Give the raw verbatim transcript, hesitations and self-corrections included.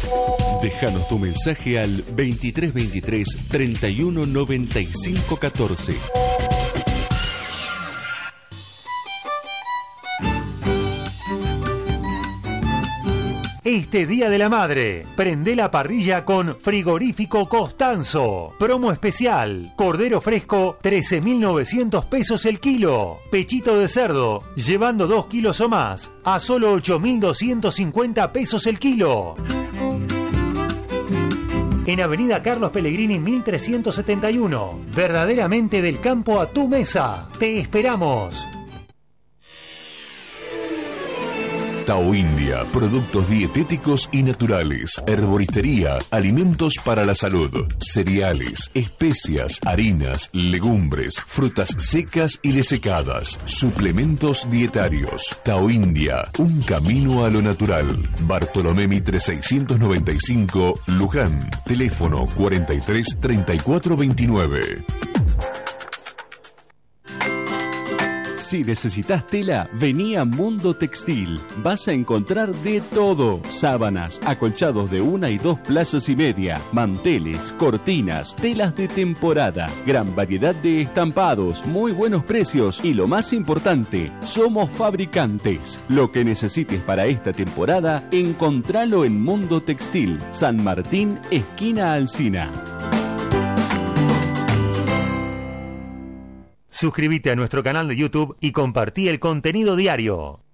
Déjanos tu mensaje al veintitrés veintitrés treinta y uno noventa y cinco catorce. Este Día de la Madre, prende la parrilla con Frigorífico Costanzo. Promo especial, cordero fresco, trece mil novecientos pesos el kilo. Pechito de cerdo, llevando dos kilos o más, a solo ocho mil doscientos cincuenta pesos el kilo. En Avenida Carlos Pellegrini mil trescientos setenta y uno, verdaderamente del campo a tu mesa. Te esperamos. Tao India, productos dietéticos y naturales, herboristería, alimentos para la salud, cereales, especias, harinas, legumbres, frutas secas y desecadas, suplementos dietarios. Tao India, un camino a lo natural. Bartolomé Mitre seiscientos noventa y cinco, Luján. Teléfono cuarenta y tres treinta y cuatro veintinueve. Si necesitas tela, vení a Mundo Textil. Vas a encontrar de todo. Sábanas, acolchados de una y dos plazas y media, manteles, cortinas, telas de temporada, gran variedad de estampados, muy buenos precios y lo más importante, somos fabricantes. Lo que necesites para esta temporada, encontralo en Mundo Textil, San Martín, esquina Alsina. Suscríbete a nuestro canal de YouTube y compartí el contenido diario.